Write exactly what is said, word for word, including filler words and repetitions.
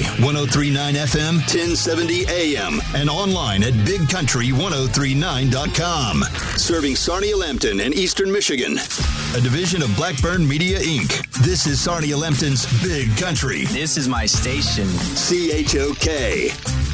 ten thirty-nine F M, ten seventy A M, and online at big country ten thirty-nine dot com. Serving Sarnia-Lambton and Eastern Michigan. A division of Blackburn Media, Incorporated. This is Sarnia-Lambton's Big Country. This is my station. C H O K.